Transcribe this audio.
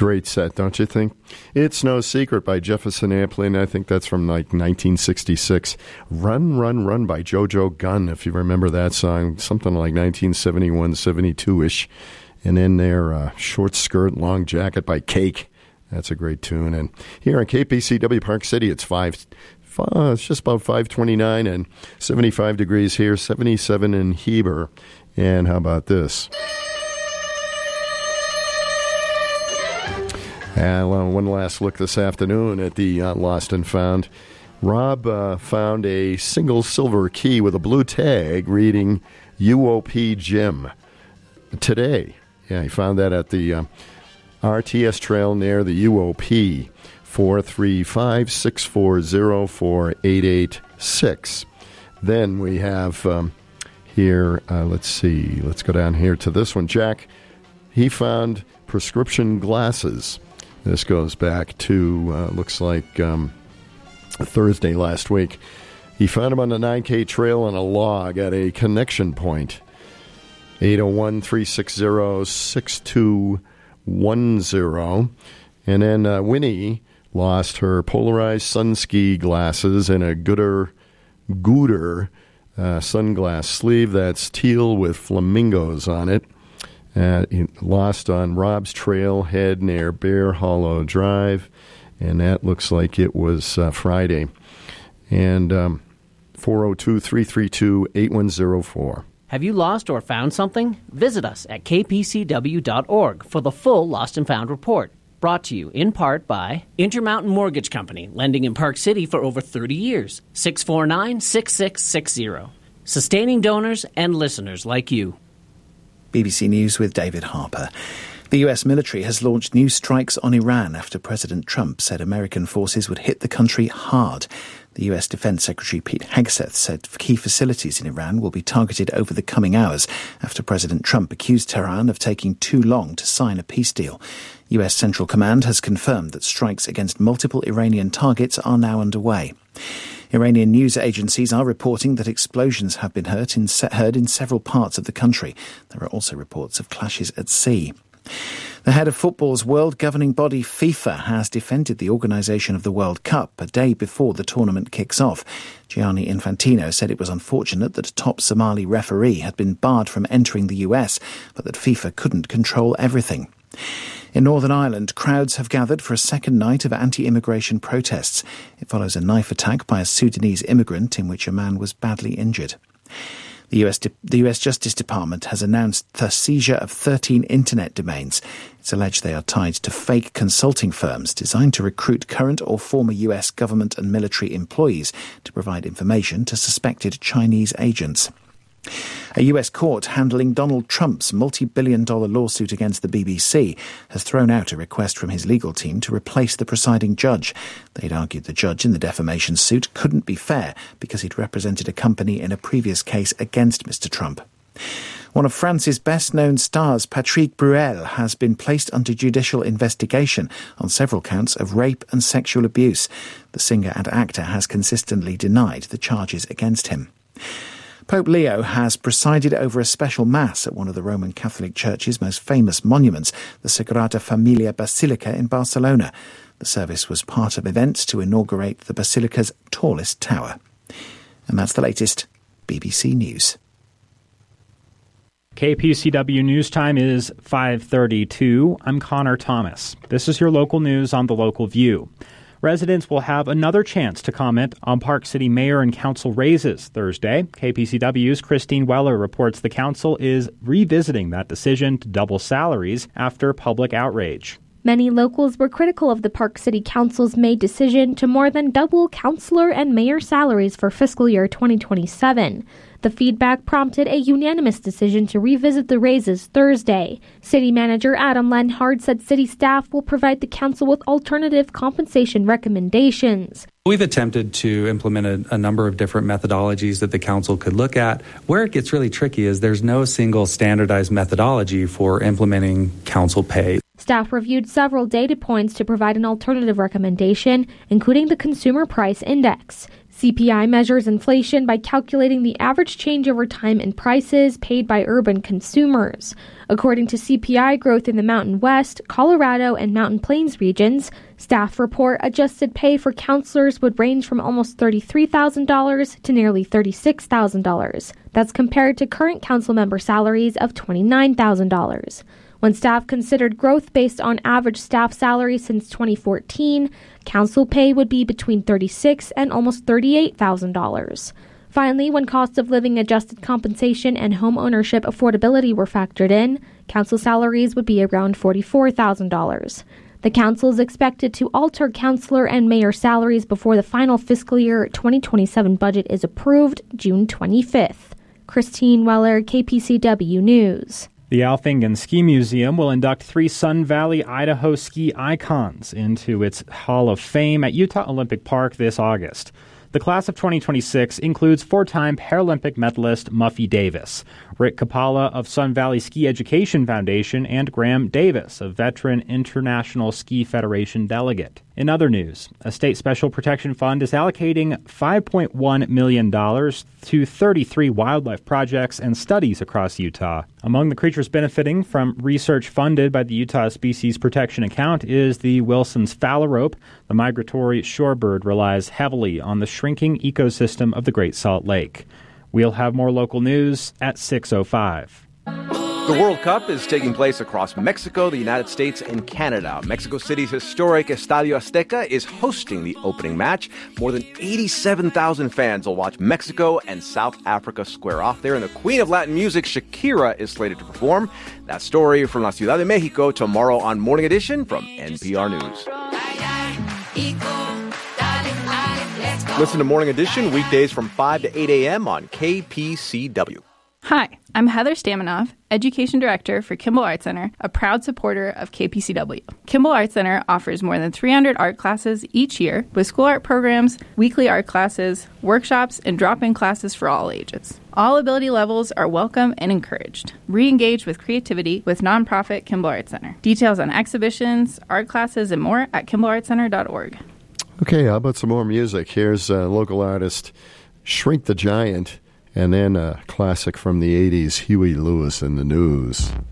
Great set, don't you think? It's No Secret by Jefferson Airplane. I think that's from like 1966. Run, Run, Run by JoJo Gunn, if you remember that song. Something like 1971, 72-ish. And then their Short Skirt, Long Jacket by Cake. That's a great tune. And here on KPCW Park City, it's it's just about 5:29 and 75 degrees here, 77 in Heber. And how about this? One last look this afternoon at the Lost and Found. Rob found a single silver key with a blue tag reading UOP Gym today. Yeah, he found that at the RTS trail near the UOP, 435-640-4886. Then we have here, let's see, let's go down here to this one. Jack, he found prescription glasses. This goes back to, looks like Thursday last week. He found them on the 9K trail on a log at a connection point. 801-360-6210. And then Winnie lost her polarized sun ski glasses and a Gooder sunglass sleeve that's teal with flamingos on it. Lost on Rob's Trailhead near Bear Hollow Drive, and that looks like it was Friday. And 402-332-8104. Have you lost or found something? Visit us at kpcw.org for the full Lost and Found report. Brought to you in part by Intermountain Mortgage Company, lending in Park City for over 30 years. 649-6660. Sustaining donors and listeners like you. BBC News with David Harper. The US military has launched new strikes on Iran after President Trump said American forces would hit the country hard. The US Defense Secretary Pete Hegseth said key facilities in Iran will be targeted over the coming hours after President Trump accused Tehran of taking too long to sign a peace deal. US Central Command has confirmed that strikes against multiple Iranian targets are now underway. Iranian news agencies are reporting that explosions have been heard in several parts of the country. There are also reports of clashes at sea. The head of football's world governing body, FIFA, has defended the organisation of the World Cup a day before the tournament kicks off. Gianni Infantino said it was unfortunate that a top Somali referee had been barred from entering the US, but that FIFA couldn't control everything. In Northern Ireland, crowds have gathered for a second night of anti-immigration protests. It follows a knife attack by a Sudanese immigrant in which a man was badly injured. The US Justice Department has announced the seizure of 13 internet domains. It's alleged they are tied to fake consulting firms designed to recruit current or former US government and military employees to provide information to suspected Chinese agents. A US court handling Donald Trump's multi-billion-dollar lawsuit against the BBC has thrown out a request from his legal team to replace the presiding judge. They'd argued the judge in the defamation suit couldn't be fair because he'd represented a company in a previous case against Mr. Trump. One of France's best-known stars, Patrick Bruel, has been placed under judicial investigation on several counts of rape and sexual abuse. The singer and actor has consistently denied the charges against him. Pope Leo has presided over a special mass at one of the Roman Catholic Church's most famous monuments, the Sagrada Familia Basilica in Barcelona. The service was part of events to inaugurate the basilica's tallest tower. And that's the latest. BBC News. KPCW News Time is 5:32. I'm Connor Thomas. This is your local news on The Local View. Residents will have another chance to comment on Park City mayor and council raises Thursday. KPCW's Christine Weller reports the council is revisiting that decision to double salaries after public outrage. Many locals were critical of the Park City Council's May decision to more than double councillor and mayor salaries for fiscal year 2027. The feedback prompted a unanimous decision to revisit the raises Thursday. City Manager Adam Lenhard said city staff will provide the council with alternative compensation recommendations. We've attempted to implement a number of different methodologies that the council could look at. Where it gets really tricky is there's no single standardized methodology for implementing council pay. Staff reviewed several data points to provide an alternative recommendation, including the Consumer Price Index. CPI measures inflation by calculating the average change over time in prices paid by urban consumers. According to CPI growth in the Mountain West, Colorado, and Mountain Plains regions, staff report adjusted pay for counselors would range from almost $33,000 to nearly $36,000. That's compared to current council member salaries of $29,000. When staff considered growth based on average staff salary since 2014, council pay would be between $36,000 and almost $38,000. Finally, when cost of living adjusted compensation and home ownership affordability were factored in, council salaries would be around $44,000. The council is expected to alter councilor and mayor salaries before the final fiscal year 2027 budget is approved June 25th. Christine Weller, KPCW News. The Alfingen Ski Museum will induct 3 Sun Valley, Idaho ski icons into its Hall of Fame at Utah Olympic Park this August. The class of 2026 includes 4-time Paralympic medalist Muffy Davis, Rick Kapala of Sun Valley Ski Education Foundation, and Graham Davis, a veteran International Ski Federation delegate. In other news, a state special protection fund is allocating $5.1 million to 33 wildlife projects and studies across Utah. Among the creatures benefiting from research funded by the Utah Species Protection Account is the Wilson's phalarope. The migratory shorebird relies heavily on the shrinking ecosystem of the Great Salt Lake. We'll have more local news at 6:05. The World Cup is taking place across Mexico, the United States, and Canada. Mexico City's historic Estadio Azteca is hosting the opening match. More than 87,000 fans will watch Mexico and South Africa square off there. And the queen of Latin music, Shakira, is slated to perform. That story from La Ciudad de Mexico tomorrow on Morning Edition from NPR News. Listen to Morning Edition weekdays from 5 to 8 a.m. on KPCW. Hi, I'm Heather Staminoff, Education Director for Kimball Art Center, a proud supporter of KPCW. Kimball Art Center offers more than 300 art classes each year with school art programs, weekly art classes, workshops, and drop-in classes for all ages. All ability levels are welcome and encouraged. Re-engage with creativity with nonprofit Kimball Art Center. Details on exhibitions, art classes, and more at kimballartcenter.org. Okay, how about some more music? Here's local artist Shrink the Giant, and then a classic from the 80s, Huey Lewis and the News.